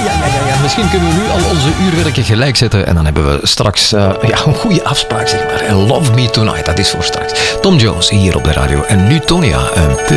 Ja. Misschien kunnen we nu al onze uurwerken gelijk zetten. En dan hebben we straks een goede afspraak, zeg maar. En Love Me Tonight, dat is voor straks. Tom Jones hier op de radio. En nu Tonya.